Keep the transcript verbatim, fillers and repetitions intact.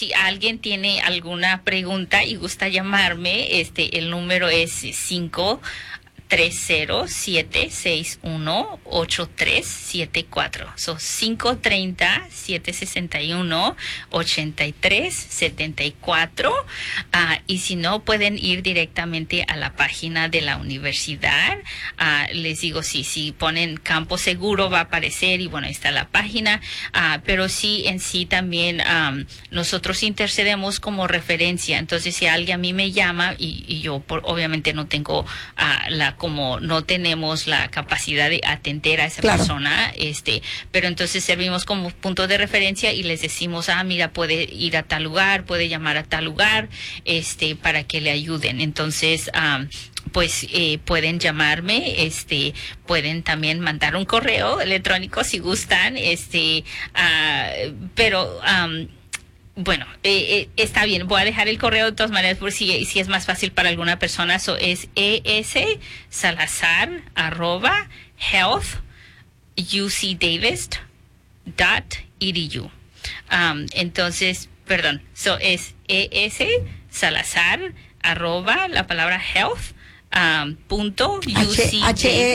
si alguien tiene alguna pregunta y gusta llamarme, este, el número es cinco tres cero, siete seis uno, ocho tres siete cuatro. So, cinco tres cero, siete seis uno, ocho tres siete cuatro. Uh, y si no, pueden ir directamente a la página de la universidad. Uh, les digo, sí, si ponen Campo Seguro va a aparecer y bueno, ahí está la página. Uh, pero sí, en sí también um, nosotros intercedemos como referencia. Entonces, si alguien a mí me llama y, y yo por, obviamente no tengo uh, la como no tenemos la capacidad de atender a esa claro. persona, este, pero entonces servimos como punto de referencia y les decimos, ah, mira, puede ir a tal lugar, puede llamar a tal lugar, este, para que le ayuden. Entonces, um, pues eh, pueden llamarme, este, pueden también mandar un correo electrónico si gustan, este, uh, pero um, bueno, eh, eh, está bien, voy a dejar el correo de todas maneras por si, si es más fácil para alguna persona. So es esalazar arroba health ucdavis dot edu. Um, entonces, perdón, so es esalazar arroba la palabra health um, punto uc